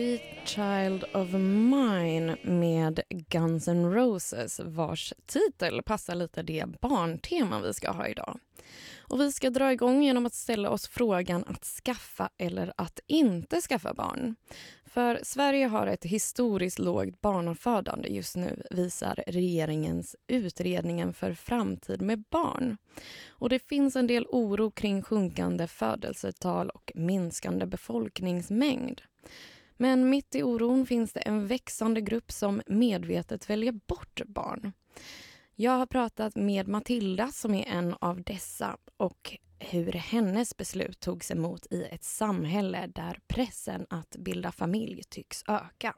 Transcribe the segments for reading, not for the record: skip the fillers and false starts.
Sweet Child of Mine med Guns N' Roses, vars titel passar lite det barntema vi ska ha idag. Och vi ska dra igång genom att ställa oss frågan att skaffa eller att inte skaffa barn. För Sverige har ett historiskt lågt barnafödande just nu, visar regeringens utredningen för framtid med barn. Och det finns en del oro kring sjunkande födelsetal och minskande befolkningsmängd. Men mitt i oron finns det en växande grupp som medvetet väljer bort barn. Jag har pratat med Matilda som är en av dessa och hur hennes beslut togs emot i ett samhälle där pressen att bilda familj tycks öka.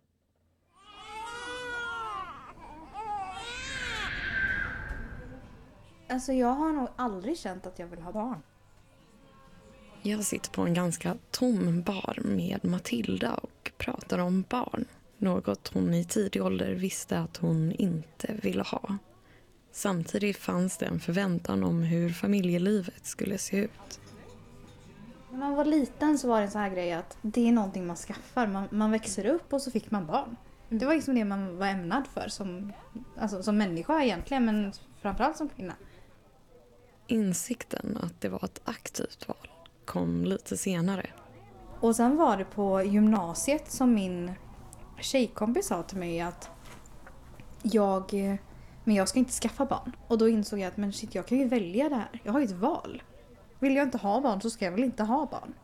Alltså jag har nog aldrig känt att jag vill ha barn. Jag sitter på en ganska tom bar med Matilda och pratar om barn. Något hon i tidig ålder visste att hon inte ville ha. Samtidigt fanns det en förväntan om hur familjelivet skulle se ut. När man var liten så var det en sån här grej att det är någonting man skaffar. Man växer upp och så fick man barn. Det var liksom det man var ämnad för som människa egentligen, men framförallt som kvinna. Insikten att det var ett aktivt val kom lite senare. Och sen var det på gymnasiet som min tjejkompis sa till mig att jag ska inte skaffa barn. Och då insåg jag att jag kan ju välja det här. Jag har ju ett val. Vill jag inte ha barn så ska jag väl inte ha barn.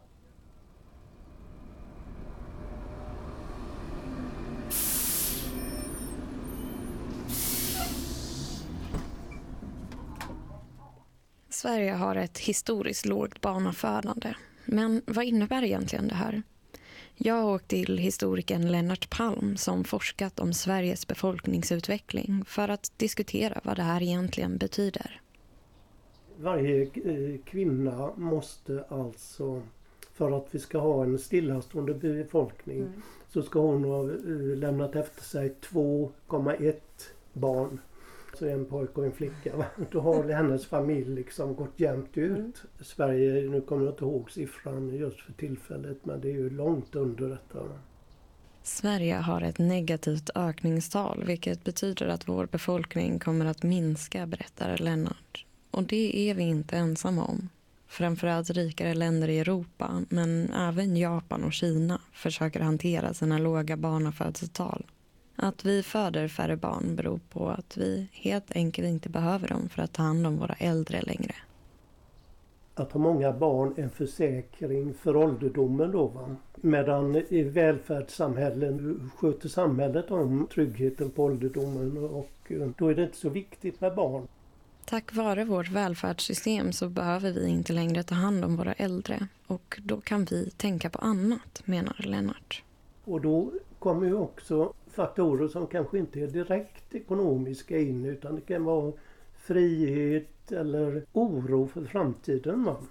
Sverige har ett historiskt lågt barnafödande. Men vad innebär egentligen det här? Jag har åkt till historikern Lennart Palm som forskat om Sveriges befolkningsutveckling för att diskutera vad det här egentligen betyder. Varje kvinna måste alltså, för att vi ska ha en stillastående befolkning, så ska hon ha lämnat efter sig 2,1 barn. Så en pojke och en flicka. Va? Då har hennes familj liksom gått jämnt ut. Sverige, nu kommer jag inte ihåg siffran just för tillfället, men det är ju långt under detta. Sverige har ett negativt ökningstal, vilket betyder att vår befolkning kommer att minska, berättar Lennart. Och det är vi inte ensamma om. Framförallt rikare länder i Europa, men även Japan och Kina försöker hantera sina låga barnafödelsetal. Att vi föder färre barn beror på att vi helt enkelt inte behöver dem för att ta hand om våra äldre längre. Att ha många barn är en försäkring för ålderdomen då, va? Medan i välfärdssamhällen sköter samhället om tryggheten på ålderdomen och då är det inte så viktigt med barn. Tack vare vårt välfärdssystem så behöver vi inte längre ta hand om våra äldre och då kan vi tänka på annat, menar Lennart. Och då kommer ju också faktorer som kanske inte är direkt ekonomiska in, utan det kan vara frihet eller oro för framtiden. Va?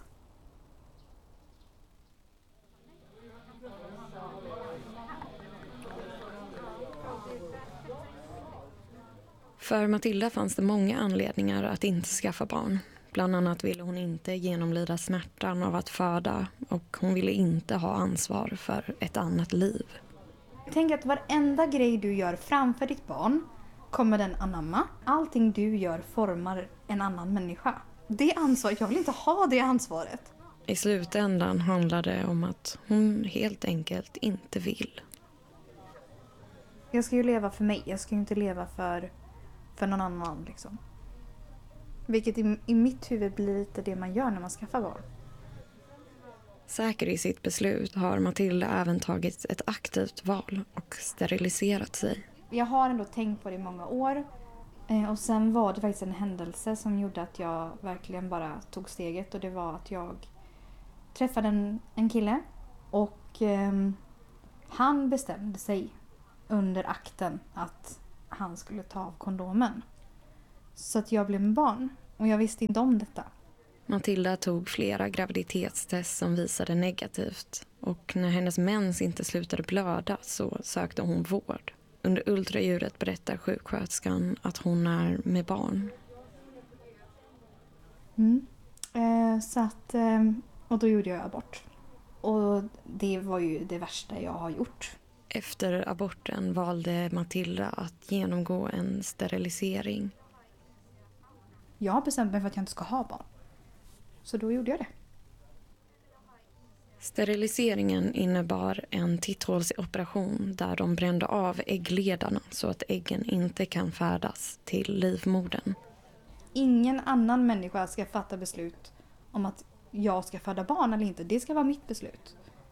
För Matilda fanns det många anledningar att inte skaffa barn. Bland annat ville hon inte genomlida smärtan av att föda och hon ville inte ha ansvar för ett annat liv. Tänk att varenda grej du gör framför ditt barn kommer den anamma. Allting du gör formar en annan människa. Det ansvaret, jag vill inte ha det ansvaret. I slutändan handlar det om att hon helt enkelt inte vill. Jag ska ju leva för mig, jag ska ju inte leva för någon annan liksom. Vilket i mitt huvud blir lite det man gör när man skaffar barn. Säker i sitt beslut har Matilda även tagit ett aktivt val och steriliserat sig. Jag har ändå tänkt på det i många år. Och sen var det faktiskt en händelse som gjorde att jag verkligen bara tog steget. Och det var att jag träffade en kille. Och han bestämde sig under akten att han skulle ta av kondomen. Så att jag blev med barn. Och jag visste inte om detta. Matilda tog flera graviditetstest som visade negativt. Och när hennes mens inte slutade blöda så sökte hon vård. Under ultraljudet berättar sjuksköterskan att hon är med barn. Så att, och då gjorde jag abort. Och det var ju det värsta jag har gjort. Efter aborten valde Matilda att genomgå en sterilisering. Jag har bestämt mig för att jag inte ska ha barn. Så då gjorde jag det. Steriliseringen innebar en titthålsoperation där de brände av äggledarna så att äggen inte kan färdas till livmodern. Ingen annan människa ska fatta beslut om att jag ska föda barn eller inte. Det ska vara mitt beslut.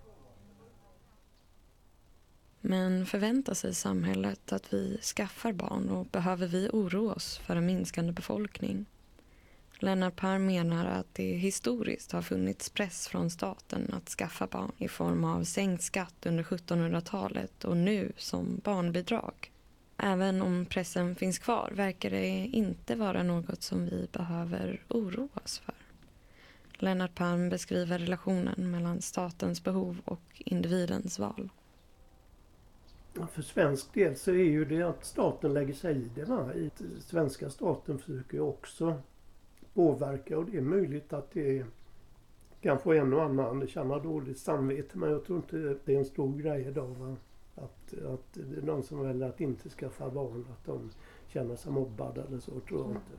Men förväntar sig samhället att vi skaffar barn och behöver vi oroa oss för en minskande befolkning? Lennart Palm menar att det historiskt har funnits press från staten att skaffa barn i form av sänkt skatt under 1700-talet och nu som barnbidrag. Även om pressen finns kvar verkar det inte vara något som vi behöver oroa oss för. Lennart Palm beskriver relationen mellan statens behov och individens val. För svensk del så är ju det att staten lägger sig i det. Va? Svenska staten försöker ju också påverka, och det är möjligt att det kan få en och annan känna dåligt samvete, men jag tror inte det är en stor grej idag. Va? Att de som väljer att inte skaffa barn, att de känner sig mobbade eller så, tror jag inte.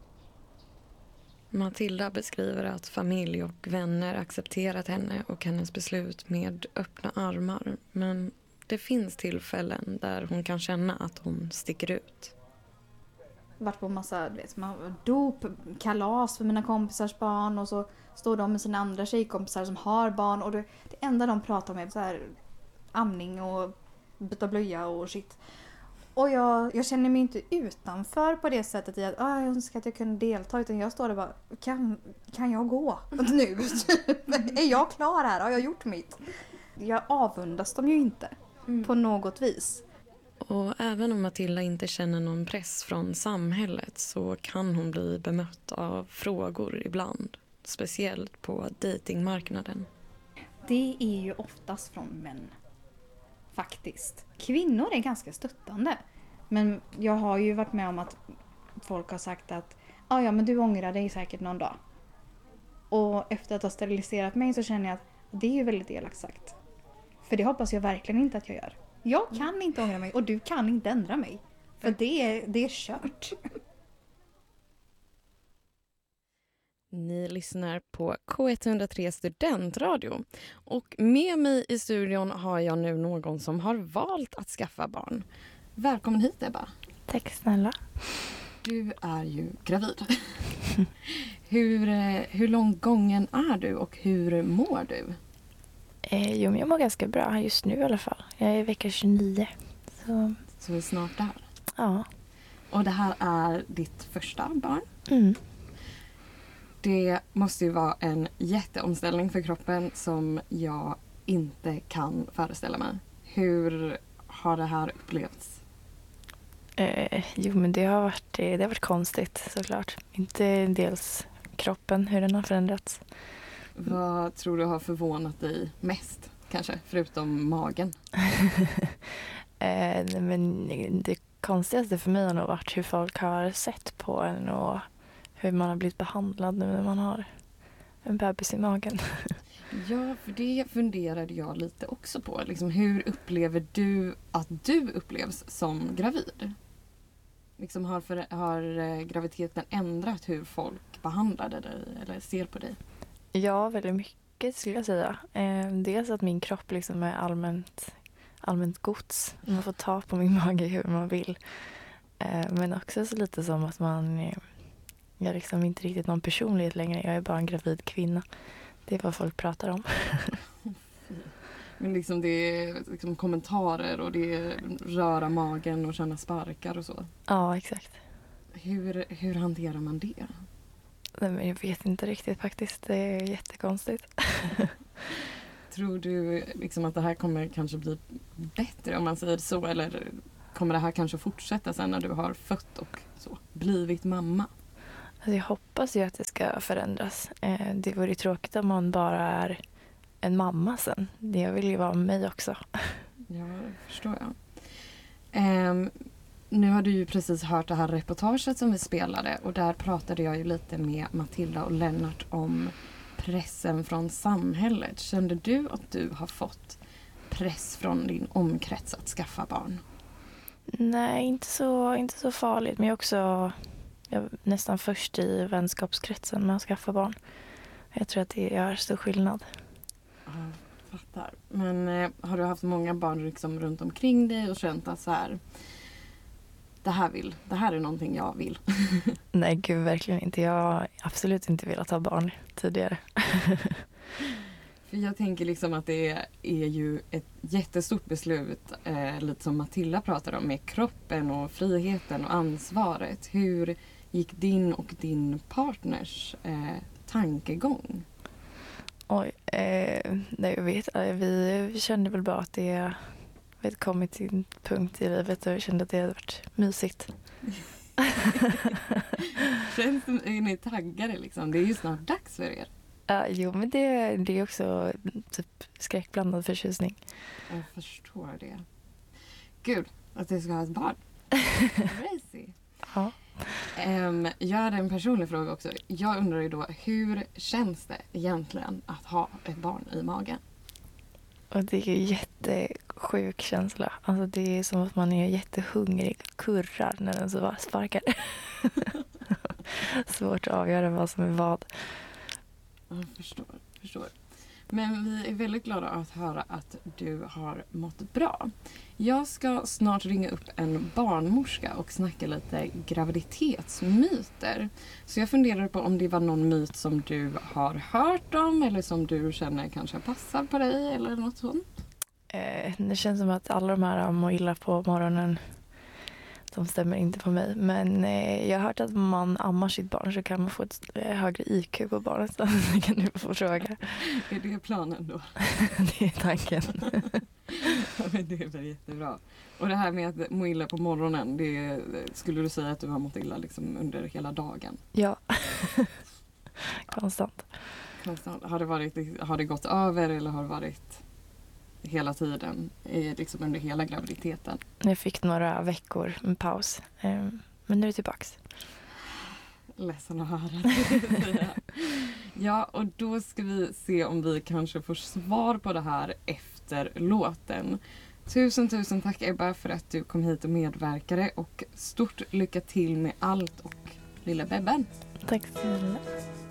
Matilda beskriver att familj och vänner accepterat henne och hennes beslut med öppna armar, men det finns tillfällen där hon kan känna att hon sticker ut. Varit på massa dop, kalas för mina kompisars barn, och så står de med sina andra tjejkompisar som har barn, och det enda de pratar om är så här amning och byta blöja och shit. Och jag känner mig inte utanför på det sättet i att jag önskar att jag kunde delta, utan jag står där och bara, kan jag gå nu? Är jag klar här? Har jag gjort mitt? Jag avundas dem ju inte på något vis. Och även om Matilda inte känner någon press från samhället så kan hon bli bemött av frågor ibland. Speciellt på datingmarknaden. Det är ju oftast från män. Faktiskt. Kvinnor är ganska stöttande. Men jag har ju varit med om att folk har sagt att ja, men du ångrar dig säkert någon dag. Och efter att ha steriliserat mig så känner jag att det är ju väldigt elakt sagt. För det hoppas jag verkligen inte att jag gör. Jag kan inte ångra mig och du kan inte ändra mig. För det är kört. Ni lyssnar på K103 Studentradio. Och med mig i studion har jag nu någon som har valt att skaffa barn. Välkommen hit, Ebba. Tack snälla. Du är ju gravid. Hur långt gången är du och hur mår du? Jo, men jag mår ganska bra just nu i alla fall. Jag är i vecka 29. Så vi är snart där. Ja. Och det här är ditt första barn? Mm. Det måste ju vara en jätteomställning för kroppen som jag inte kan föreställa mig. Hur har det här upplevts? Jo, men det har varit konstigt såklart. Inte dels kroppen, hur den har förändrats. Vad tror du har förvånat dig mest, kanske, förutom magen? Men det konstigaste för mig har nog varit hur folk har sett på en och hur man har blivit behandlad nu när man har en bebis i magen. Ja, för det funderade jag lite också på. Liksom, hur upplever du att du upplevs som gravid? Liksom, har graviditeten ändrat hur folk behandlade dig eller ser på dig? Ja, väldigt mycket skulle jag säga. Dels att min kropp liksom är allmänt gods. Man får ta på min mage hur man vill. Men också så lite som att jag liksom inte riktigt någon personlighet längre. Jag är bara en gravid kvinna. Det är vad folk pratar om. Men liksom det är liksom kommentarer och det är röra magen och känna sparkar och så. Ja, exakt. Hur hanterar man det? Nej, men jag vet inte riktigt faktiskt. Det är jättekonstigt. Tror du liksom att det här kommer kanske bli bättre om man säger så? Eller kommer det här kanske fortsätta sen när du har fött och så blivit mamma? Alltså jag hoppas ju att det ska förändras. Det vore ju tråkigt om man bara är en mamma sen. Jag vill ju vara mig också. Ja, det förstår jag. Nu har du ju precis hört det här reportaget som vi spelade och där pratade jag ju lite med Matilda och Lennart om pressen från samhället. Kände du att du har fått press från din omkrets att skaffa barn? Nej, inte så farligt. Men jag är nästan först i vänskapskretsen med att skaffa barn. Jag tror att det gör stor skillnad. Jag fattar. Men har du haft många barn liksom runt omkring dig och känt att så här, det här är någonting jag vill? Nej, gud, verkligen inte. Jag har absolut inte velat ha barn tidigare. För jag tänker liksom att det är ju ett jättestort beslut, lite som Matilda pratade om, med kroppen och friheten och ansvaret. Hur gick din och din partners tankegång? Oj, nej, jag vet. Vi kände väl bara att det hade kommit till en punkt i livet och vi kände att det hade varit mysigt. Känns som är ni taggade liksom? Det är ju snart dags för er. Jo, men det är också typ skräckblandad förtjusning. Jag förstår det. Gud, att du ska ha ett barn. Crazy. Ja. Jag hade en personlig fråga också. Jag undrar ju då, hur känns det egentligen att ha ett barn i magen? Och det är ju jättesjuk känsla. Alltså det är som att man är jättehungrig och kurrar när den så bara sparkar. Svårt att avgöra vad som är vad. Jag förstår. Men vi är väldigt glada att höra att du har mått bra. Jag ska snart ringa upp en barnmorska och snacka lite graviditetsmyter. Så jag funderar på om det var någon myt som du har hört om eller som du känner kanske passar på dig eller något sånt. Det känns som att alla de här mår illa på morgonen, de stämmer inte på mig. Men jag har hört att om man ammar sitt barn så kan man få ett högre IQ på barnet. Så det kan du få fråga. Är det planen då? Det är tanken. Ja, men det är väl jättebra. Och det här med att må illa på morgonen, det skulle du säga att du har mått illa liksom under hela dagen? Ja. Konstant. Har det gått över eller har det varit hela tiden, liksom under hela graviditeten? Jag fick några veckor med paus. Men nu är det tillbaks. Ledsen att höra det. Ja, och då ska vi se om vi kanske får svar på det här efter låten. Tusen tack Ebba för att du kom hit och medverkade och stort lycka till med allt och lilla bebben. Tack snälla.